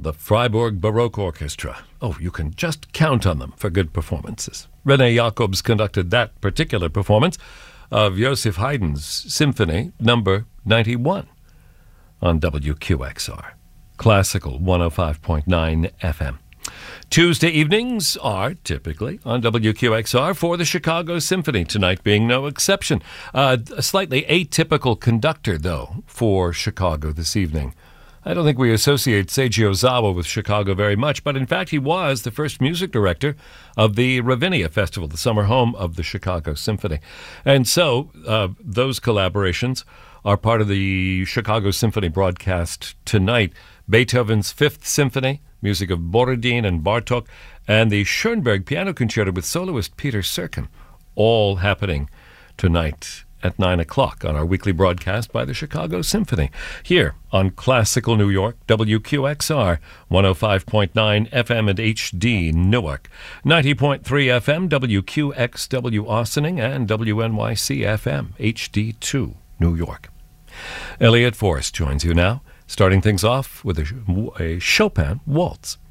the Freiburg Baroque Orchestra. Oh, you can just count on them for good performances. René Jacobs conducted that particular performance of Joseph Haydn's Symphony Number 91 on WQXR, Classical 105.9 FM. Tuesday evenings are typically on WQXR for the Chicago Symphony, tonight being no exception. A slightly atypical conductor, though, for Chicago this evening. I don't think we associate Seiji Ozawa with Chicago very much, but in fact he was the first music director of the Ravinia Festival, the summer home of the Chicago Symphony. And so those collaborations are part of the Chicago Symphony broadcast tonight. Beethoven's Fifth Symphony, music of Borodin and Bartók, and the Schoenberg Piano Concerto with soloist Peter Serkin, all happening tonight at 9 o'clock on our weekly broadcast by the Chicago Symphony, here on Classical New York, WQXR, 105.9 FM and HD Newark, 90.3 FM, WQXW Austining, and WNYC FM, HD2 New York. Elliot Forrest joins you now, starting things off with a Chopin waltz.